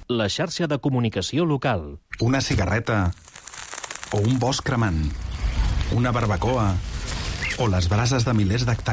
la xarxa de comunicació local. Una cigarreta o un bosc cremant, una barbacoa o les brases de milers d'hectàrees.